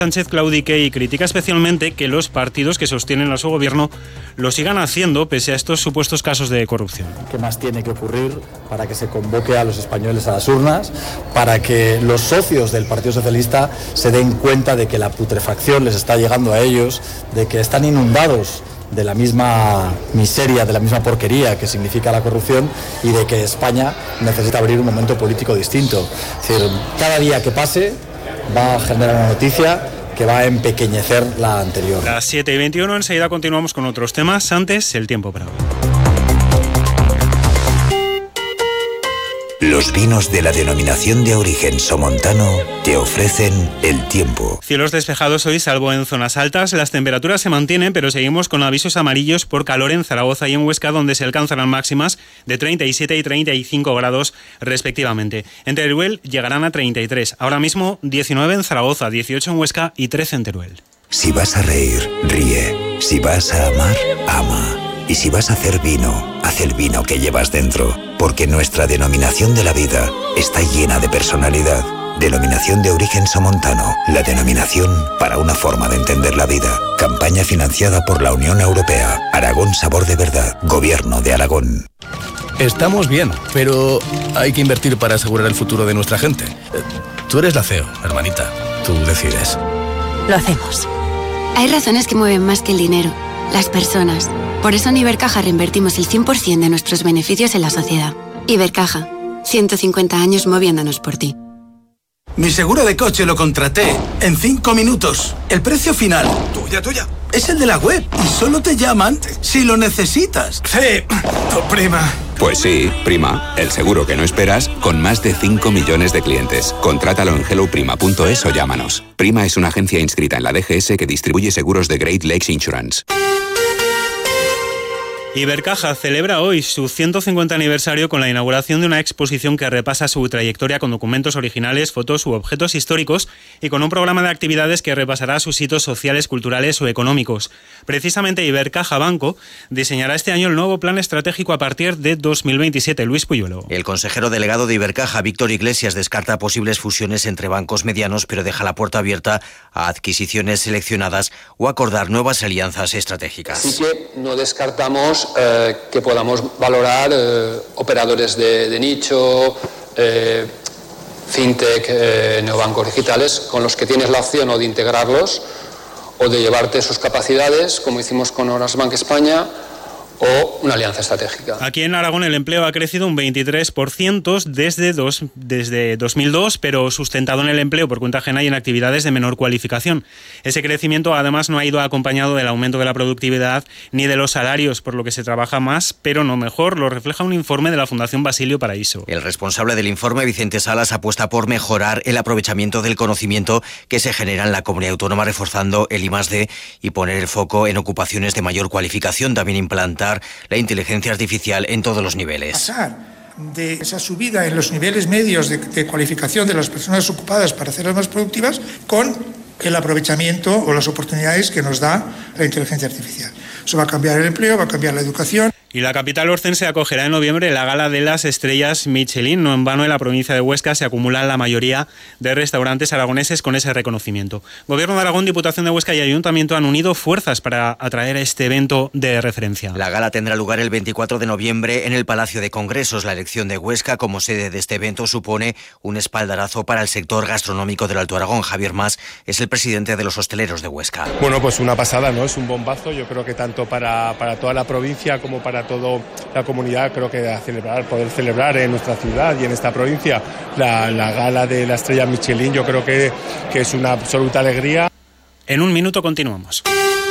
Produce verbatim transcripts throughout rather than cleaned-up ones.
Sánchez claudique y critica especialmente que los partidos que sostienen a su gobierno lo sigan haciendo pese a estos supuestos casos de corrupción. ¿Qué más tiene que ocurrir para que se convoque a los españoles a las urnas, para que los socios del Partido Socialista se den cuenta de que la putrefacción les está llegando a ellos, de que están inundados de la misma miseria, de la misma porquería que significa la corrupción y de que España necesita abrir un momento político distinto? Es decir, cada día que pase va a generar una noticia que va a empequeñecer la anterior. Las siete y veintiuno, enseguida continuamos con otros temas. Antes, el tiempo para hoy. Los vinos de la denominación de origen somontano te ofrecen el tiempo. Cielos despejados hoy, salvo en zonas altas. Las temperaturas se mantienen, pero seguimos con avisos amarillos por calor en Zaragoza y en Huesca, donde se alcanzarán máximas de treinta y siete y treinta y cinco grados respectivamente. En Teruel llegarán a treinta y tres. Ahora mismo diecinueve en Zaragoza, dieciocho en Huesca y trece en Teruel. Si vas a reír, ríe. Si vas a amar, ama. Y si vas a hacer vino, haz el vino que llevas dentro, porque nuestra denominación de la vida está llena de personalidad. Denominación de origen somontano, la denominación para una forma de entender la vida. Campaña financiada por la Unión Europea. Aragón Sabor de Verdad. Gobierno de Aragón. Estamos bien, pero hay que invertir para asegurar el futuro de nuestra gente. Tú eres la C E O, hermanita. Tú decides. Lo hacemos. Hay razones que mueven más que el dinero. Las personas. Por eso en Ibercaja reinvertimos el cien por ciento de nuestros beneficios en la sociedad. Ibercaja. ciento cincuenta años moviéndonos por ti. Mi seguro de coche lo contraté en cinco minutos. El precio final, tuya, tuya, es el de la web y solo te llaman si lo necesitas. Sí, tu prima. Pues sí, Prima, el seguro que no esperas con más de cinco millones de clientes. Contrátalo en hello prima punto es o llámanos. Prima es una agencia inscrita en la D G S que distribuye seguros de Great Lakes Insurance. Ibercaja celebra hoy su ciento cincuenta aniversario con la inauguración de una exposición que repasa su trayectoria con documentos originales, fotos u objetos históricos y con un programa de actividades que repasará sus hitos sociales, culturales o económicos. Precisamente Ibercaja Banco diseñará este año el nuevo plan estratégico a partir de dos mil veintisiete. Luis Puyuelo. El consejero delegado de Ibercaja, Víctor Iglesias, descarta posibles fusiones entre bancos medianos, pero deja la puerta abierta a adquisiciones seleccionadas o acordar nuevas alianzas estratégicas. Así que no descartamos Eh, que podamos valorar eh, operadores de, de nicho, eh, fintech, eh, neobancos digitales, con los que tienes la opción o de integrarlos o de llevarte sus capacidades, como hicimos con Orange Bank España, o una alianza estratégica. Aquí en Aragón el empleo ha crecido un veintitrés por ciento desde, dos, desde dos mil dos, pero sustentado en el empleo por cuenta ajena y en actividades de menor cualificación. Ese crecimiento además no ha ido acompañado del aumento de la productividad ni de los salarios, por lo que se trabaja más, pero no mejor. Lo refleja un informe de la Fundación Basilio Paraíso. El responsable del informe, Vicente Salas, apuesta por mejorar el aprovechamiento del conocimiento que se genera en la comunidad autónoma, reforzando el I más D y poner el foco en ocupaciones de mayor cualificación. También implantar la inteligencia artificial en todos los niveles. Pasar de esa subida en los niveles medios de, de cualificación de las personas ocupadas para hacerlas más productivas con el aprovechamiento o las oportunidades que nos da la inteligencia artificial. Eso va a cambiar el empleo, va a cambiar la educación. Y la capital orcense acogerá en noviembre la gala de las estrellas Michelin. No en vano en la provincia de Huesca se acumulan la mayoría de restaurantes aragoneses con ese reconocimiento. Gobierno de Aragón, Diputación de Huesca y Ayuntamiento han unido fuerzas para atraer este evento de referencia. La gala tendrá lugar el veinticuatro de noviembre en el Palacio de Congresos. La elección de Huesca como sede de este evento supone un espaldarazo para el sector gastronómico del Alto Aragón. Javier Mas es el presidente de los hosteleros de Huesca. Bueno, pues una pasada, ¿no? Es un bombazo, yo creo que tanto para, para toda la provincia como para toda la comunidad, creo que a celebrar, poder celebrar en nuestra ciudad y en esta provincia la, la gala de la estrella Michelin, yo creo que, que es una absoluta alegría. En un minuto continuamos.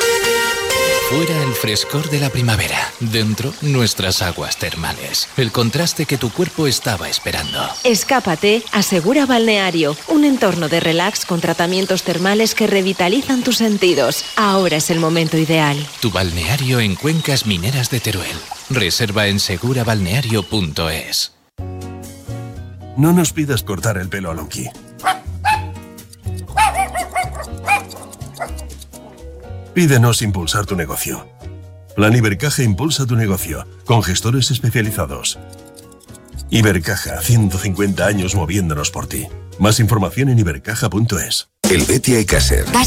Fuera el frescor de la primavera, dentro nuestras aguas termales, el contraste que tu cuerpo estaba esperando. Escápate a Segura Balneario, un entorno de relax con tratamientos termales que revitalizan tus sentidos. Ahora es el momento ideal. Tu balneario en Cuencas Mineras de Teruel. Reserva en segura balneario punto es. No nos pidas cortar el pelo a Lonky. Pídenos impulsar tu negocio. Plan Ibercaja impulsa tu negocio, con gestores especializados. Ibercaja, ciento cincuenta años moviéndonos por ti. Más información en ibercaja punto es. El Betia y Caser.